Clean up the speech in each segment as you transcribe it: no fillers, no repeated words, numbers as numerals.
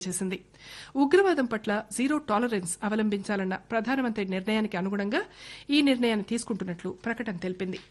చేసింది. ఉగ్రవాదం పట్ల జీరో టాలరెన్స్ అవలంబించాలన్న ప్రధానమంత్రి నిర్ణయానికి అనుగుణంగా ఈ నిర్ణయాన్ని తీసుకుంటున్నట్లు ప్రకటన తెలిపింది.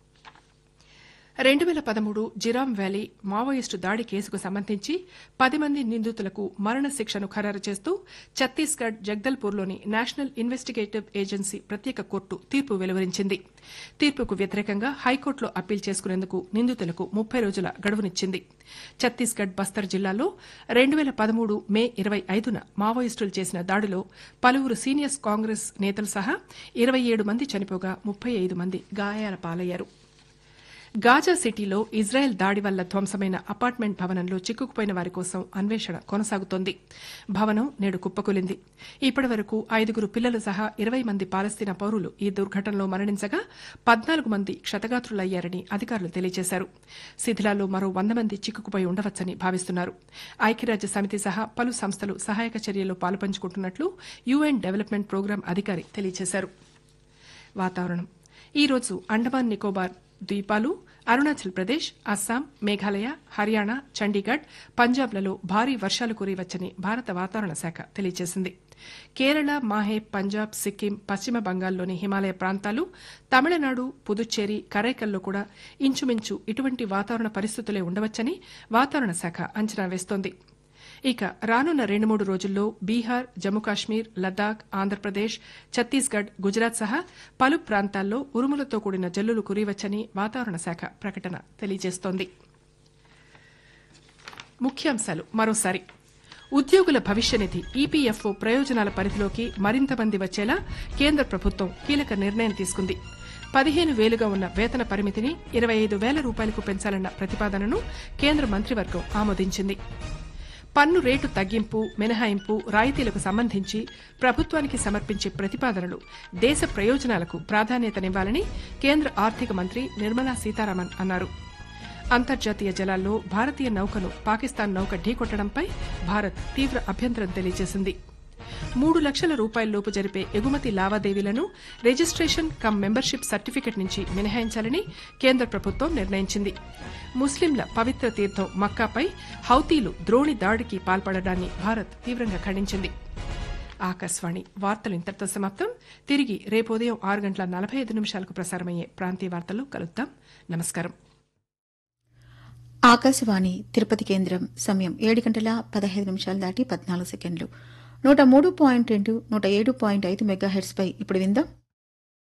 2013 జిరామ్ వ్యాలీ మావోయిస్టు దాడి కేసుకు సంబంధించి 10 మంది నిందితులకు మరణ శిక్షను ఖరారు చేస్తూ ఛత్తీస్గఢ్ జగ్దల్పూర్లోని నేషనల్ ఇన్వెస్టిగేటివ్ ఏజెన్సీ ప్రత్యేక కోర్టు తీర్పు వెలువరించింది. తీర్పుకు వ్యతిరేకంగా హైకోర్టులో అప్పీల్ చేసుకునేందుకు నిందితులకు 30 రోజుల గడువునిచ్చింది. ఛత్తీస్గఢ్ బస్తర్ జిల్లాలో 2013 మే 25న మావోయిస్టులు చేసిన దాడిలో పలువురు సీనియర్ కాంగ్రెస్ నేతలు సహా 27 మంది చనిపోగా 35 మంది గాయాల పాలయ్యారు. గాజా సిటీలో ఇజ్రాయెల్ దాడి వల్ల ధ్వంసమైన అపార్ట్మెంట్ భవనంలో చిక్కుకుపోయిన వారి కోసం అన్వేషణ కొనసాగుతోంది. భవనం నేడు కుప్పకూలింది. ఇప్పటి వరకు 5 పిల్లలు సహా 20 మంది పాలస్తీనా పౌరులు ఈ దుర్ఘటనలో మరణించగా 14 మంది క్షతగాత్రులయ్యారని అధికారులు తెలియజేశారు. శిథిలాల్లో మరో 100 మంది చిక్కుకుపోయి ఉండవచ్చని భావిస్తున్నారు. ఐక్యరాజ్య సమితి సహా పలు సంస్థలు సహాయక చర్యల్లో పాలుపంచుకుంటున్నట్లు యుఎన్ డెవలప్మెంట్ ప్రోగ్రాం అధికారి తెలియజేశారు. వాతావరణం ఈ రోజు అండమాన్ నికోబార్ ద్వీపాలు, అరుణాచల్ ప్రదేశ్, అస్సాం, మేఘాలయ, హర్యానా, చండీగఢ్, పంజాబ్లలో భారీ వర్షాలు కురియవచ్చని భారత వాతావరణ శాఖ తెలియజేసింది. కేరళ, మాహే, పంజాబ్, సిక్కిం, పశ్చిమ బంగాల్లోని హిమాలయ ప్రాంతాలు, తమిళనాడు, పుదుచ్చేరి, కరైకల్లో కూడా ఇంచుమించు ఇటువంటి వాతావరణ పరిస్థితులే ఉండవచ్చని వాతావరణ శాఖ అంచనా వేస్తోంది. ఇక రానున్న 2-3 రోజుల్లో బీహార్, జమ్మూ కాశ్మీర్, లద్దాఖ్, ఆంధ్రప్రదేశ్, ఛత్తీస్గఢ్, గుజరాత్ సహా పలు ప్రాంతాల్లో ఉరుములతో కూడిన జల్లులు కురియవచ్చని వాతావరణ శాఖ ప్రకటన తెలియజేస్తోంది. ముఖ్యాంశాలు మరోసారి. ఉద్యోగుల భవిష్య నిధి ఈపీఎఫ్ఓ ప్రయోజనాల పరిధిలోకి మరింత మంది వచ్చేలా కేంద్ర ప్రభుత్వం కీలక నిర్ణయం తీసుకుంది. 15,000గా ఉన్న వేతన పరిమితిని 25,000 రూపాయలకు పెంచాలన్న ప్రతిపాదనను కేంద్ర మంత్రివర్గం ఆమోదించింది. పన్ను రేటు తగ్గింపు, మినహాయింపు, రాయితీలకు సంబంధించి ప్రభుత్వానికి సమర్పించే ప్రతిపాదనలు దేశ ప్రయోజనాలకు ప్రాధాన్యతనివ్వాలని కేంద్ర ఆర్థిక మంత్రి నిర్మలా సీతారామన్ అన్నారు. అంతర్జాతీయ జలాల్లో భారతీయ నౌకను పాకిస్తాన్ నౌక ఢీకొట్టడంపై భారత్ తీవ్ర అభ్యంతరం తెలియజేసింది. 3 లక్షల రూపాయలలోపు జరిపే ఎగుమతి లావాదేవీలను రిజిస్ట్రేషన్ కమ్ మెంబర్షిప్ సర్టిఫికెట్ నుంచి మినహాయించాలని కేంద్ర ప్రభుత్వం నిర్ణయించింది. ముస్లింల పవిత్ర తీర్థం మక్కాపై హౌతీలు ద్రోణి దాడికి పాల్పడడాన్ని భారత్ తీవ్రంగా ఖండించింది. ఆకాశవాణి వార్తలు ఇంతటితో సమాప్తం. తిరిగి రేపు ఉదయం 6:45 ప్రసారమయ్యే ప్రాంతీయ వార్తల్లో కలుద్దాం. నమస్కారం. ఆకాశవాణి తిరుపతి కేంద్రం. సమయం 7:15 దాటి 14 సెకండ్లు. 103.2, 107.5 మెగాహెర్ట్జ్ పై ఇప్పుడు విందాం